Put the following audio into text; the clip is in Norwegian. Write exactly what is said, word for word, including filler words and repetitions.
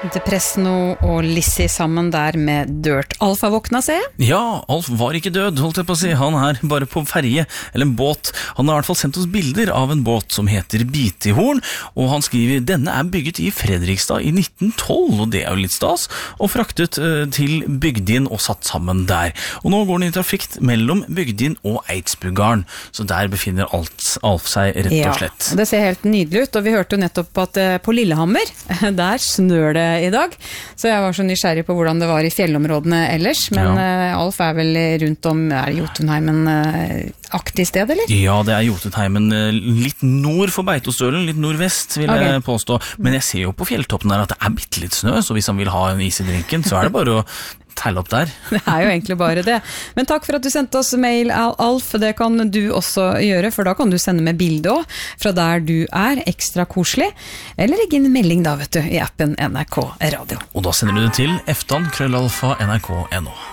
Depresno og Lizzie sammen der med Dirt. Alf har våkna, se? Ja, Alf var ikke død, holdt jeg på å si. Han er bare på ferje, eller en båt. Han har i hvert fall sendt oss bilder av en båt som heter Bitihorn, og han skriver, denne er bygget i Fredrikstad i nitten tolv, og det er jo litt stas, og fraktet uh, til Bygdin og satt sammen der. Og nå går den i trafikk mellom Bygdin og Eidsbugarden, så der befinner alt, Alf seg rett og slett. Ja, det ser helt nydelig ut, og vi hørte jo nettopp at uh, på Lillehammer, der snør det i dag, så jeg var så nysgjerrig på hvordan det var i fjellområdene ellers, men ja. uh, Alf er vel rundt om, er det Jotunheimen uh, aktig sted, eller? Ja, det er Jotunheimen uh, litt nord for Beitostølen, litt nordvest vil okay. jeg påstå, men jeg ser jo på fjelltoppen der at det er bitte litt snø, så hvis han vil ha en is i drinken, så er det bare å teile opp der. Det er jo egentlig bare det. Men takk for at du sendte oss mail, Alf. Det kan du også gjøre, for da kan du sende med bilde også, fra der du er, ekstra koselig. Eller legge inn melding da, vet du, i appen N R K Radio. Og da sender du det til eftan krøllalfa nrk punktum no.